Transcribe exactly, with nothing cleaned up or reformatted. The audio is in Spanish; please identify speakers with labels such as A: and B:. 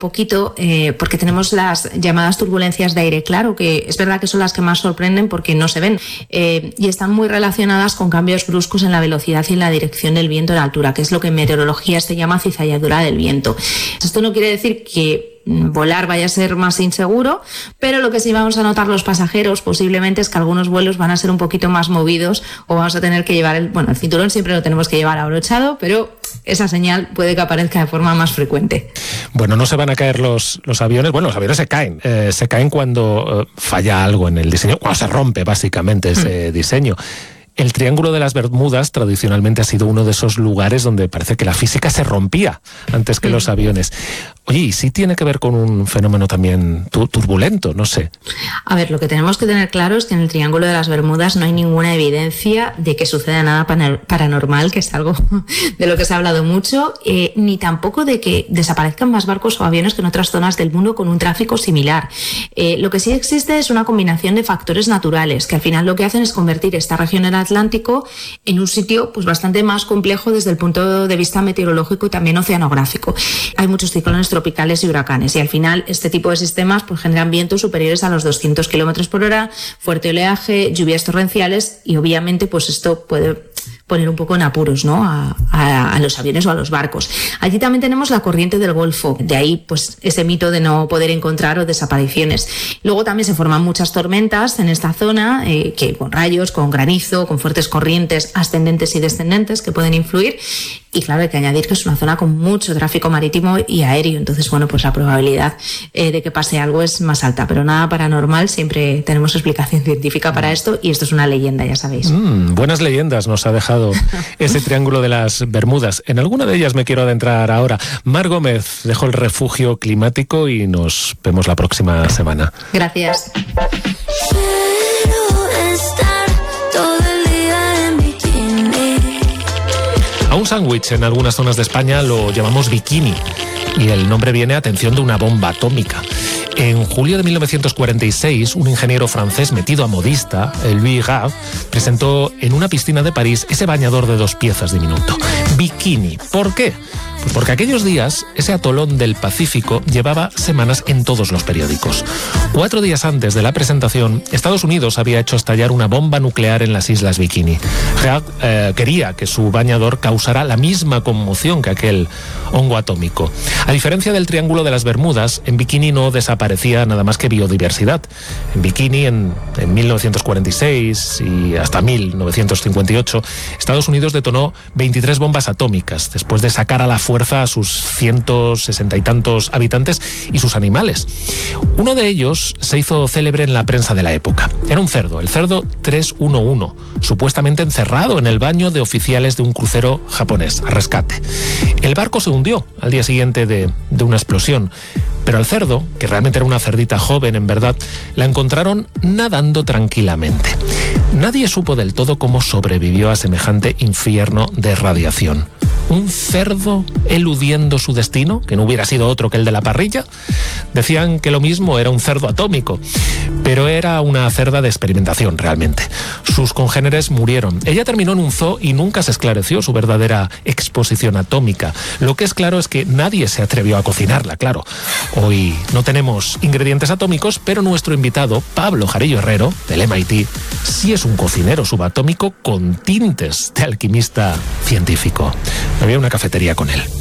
A: poquito, eh, porque tenemos las llamadas turbulencias de aire claro, que es verdad que son las que más sorprenden porque no se ven, eh, y están muy relacionadas con cambios bruscos en la velocidad y en la dirección del viento en altura, que es lo que en meteorología se llama cizalladura del viento. Esto no quiere decir que volar vaya a ser más inseguro, pero lo que sí vamos a notar los pasajeros posiblemente es que algunos vuelos van a ser un poquito más movidos o vamos a tener que llevar el, bueno, el cinturón siempre lo tenemos que llevar abrochado, pero esa señal puede que aparezca de forma más frecuente.
B: Bueno, no se van a caer los, los aviones, bueno, los aviones se caen, eh, se caen cuando eh, falla algo en el diseño, cuando se rompe básicamente ese mm. diseño. El Triángulo de las Bermudas tradicionalmente ha sido uno de esos lugares donde parece que la física se rompía antes que mm. los aviones. Oye, ¿y sí tiene que ver con un fenómeno también tu- turbulento? No sé.
A: A ver, lo que tenemos que tener claro es que en el Triángulo de las Bermudas no hay ninguna evidencia de que suceda nada paranormal, que es algo de lo que se ha hablado mucho, eh, ni tampoco de que desaparezcan más barcos o aviones que en otras zonas del mundo con un tráfico similar. Eh, lo que sí existe es una combinación de factores naturales, que al final lo que hacen es convertir esta región del Atlántico en un sitio pues bastante más complejo desde el punto de vista meteorológico y también oceanográfico. Hay muchos ciclones tropicales y huracanes, y al final este tipo de sistemas pues generan vientos superiores a los doscientos kilómetros por hora, fuerte oleaje, lluvias torrenciales, y obviamente pues esto puede poner un poco en apuros, ¿no? A, a, a los aviones o a los barcos. Allí también tenemos la corriente del Golfo, de ahí pues ese mito de no poder encontrar o desapariciones. Luego también se forman muchas tormentas en esta zona, eh, que con rayos, con granizo, con fuertes corrientes ascendentes y descendentes que pueden influir. Y claro, hay que añadir que es una zona con mucho tráfico marítimo y aéreo, entonces bueno, pues la probabilidad eh, de que pase algo es más alta, pero nada paranormal, siempre tenemos explicación científica para esto, y esto es una leyenda, ya sabéis.
B: Mm, buenas leyendas nos ha dejado ese Triángulo de las Bermudas. En alguna de ellas me quiero adentrar ahora. Mar Gómez, dejo el refugio climático y nos vemos la próxima semana.
A: Gracias.
B: A un sándwich en algunas zonas de España lo llamamos bikini, y el nombre viene, atención, de una bomba atómica. En julio de mil novecientos cuarenta y seis, un ingeniero francés metido a modista, Louis Grave, presentó en una piscina de París ese bañador de dos piezas diminuto. Bikini. ¿Por qué? Pues porque aquellos días ese atolón del Pacífico llevaba semanas en todos los periódicos. Cuatro días antes de la presentación, Estados Unidos había hecho estallar una bomba nuclear en las Islas Bikini. React eh, quería que su bañador causara la misma conmoción que aquel hongo atómico. A diferencia del Triángulo de las Bermudas, en Bikini no desaparecía nada más que biodiversidad. En Bikini, en, en mil novecientos cuarenta y seis y hasta mil novecientos cincuenta y ocho, Estados Unidos detonó veintitrés bombas atómicas después de sacar a la fuerza a sus ciento sesenta y tantos habitantes y sus animales. Uno de ellos se hizo célebre en la prensa de la época. Era un cerdo, el cerdo tres uno uno, supuestamente encerrado en el baño de oficiales de un crucero japonés, a rescate. El barco se hundió al día siguiente de, de una explosión, pero al cerdo, que realmente era una cerdita joven en verdad, la encontraron nadando tranquilamente. Nadie supo del todo cómo sobrevivió a semejante infierno de radiación. ¿Un cerdo eludiendo su destino, que no hubiera sido otro que el de la parrilla? Decían que lo mismo era un cerdo atómico, pero era una cerda de experimentación realmente. Sus congéneres murieron. Ella terminó en un zoo y nunca se esclareció su verdadera exposición atómica. Lo que es claro es que nadie se atrevió a cocinarla, claro. Hoy no tenemos ingredientes atómicos, pero nuestro invitado, Pablo Jarillo Herrero, del M I T, sí es un cocinero subatómico con tintes de alquimista científico. Me voy a una cafetería con él.